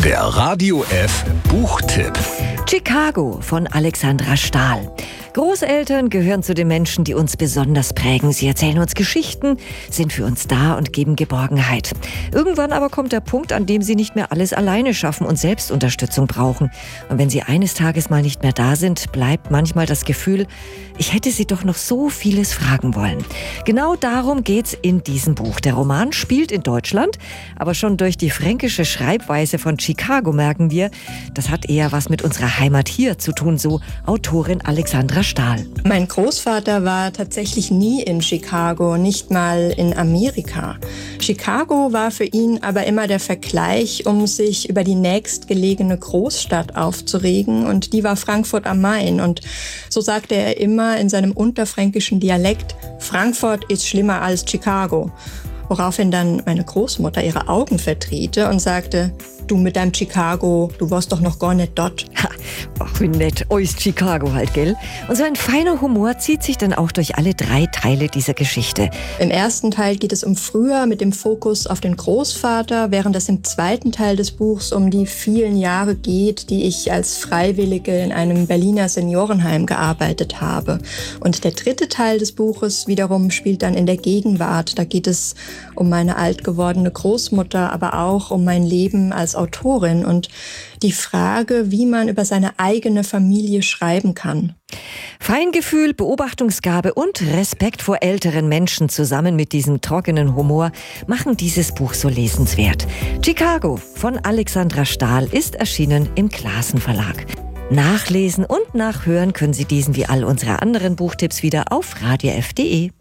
Der Radio F Buchtipp. Chicago von Alexandra Stahl. Großeltern gehören zu den Menschen, die uns besonders prägen. Sie erzählen uns Geschichten, sind für uns da und geben Geborgenheit. Irgendwann aber kommt der Punkt, an dem sie nicht mehr alles alleine schaffen und Selbstunterstützung brauchen. Und wenn sie eines Tages mal nicht mehr da sind, bleibt manchmal das Gefühl, ich hätte sie doch noch so vieles fragen wollen. Genau darum geht's in diesem Buch. Der Roman spielt in Deutschland, aber schon durch die fränkische Schreibweise von Chicago merken wir, das hat eher was mit unserer Heimat hier zu tun, so Autorin Alexandra Stahl. Mein Großvater war tatsächlich nie in Chicago, nicht mal in Amerika. Chicago war für ihn aber immer der Vergleich, um sich über die nächstgelegene Großstadt aufzuregen, und die war Frankfurt am Main. Und so sagte er immer in seinem unterfränkischen Dialekt, Frankfurt ist schlimmer als Chicago. Woraufhin dann meine Großmutter ihre Augen verdrehte und sagte, du mit deinem Chicago, du warst doch noch gar nicht dort. Ach, wie nett, ist Chicago halt, gell? Und so ein feiner Humor zieht sich dann auch durch alle 3 Teile dieser Geschichte. Im ersten Teil geht es um früher mit dem Fokus auf den Großvater, während es im zweiten Teil des Buchs um die vielen Jahre geht, die ich als Freiwillige in einem Berliner Seniorenheim gearbeitet habe. Und der dritte Teil des Buches wiederum spielt dann in der Gegenwart. Da geht es um meine alt gewordene Großmutter, aber auch um mein Leben als Autorin und die Frage, wie man über seine eigene Familie schreiben kann. Feingefühl, Beobachtungsgabe und Respekt vor älteren Menschen zusammen mit diesem trockenen Humor machen dieses Buch so lesenswert. Chicago von Alexandra Stahl ist erschienen im Clasen Verlag. Nachlesen und nachhören können Sie diesen wie all unsere anderen Buchtipps wieder auf radiof.de.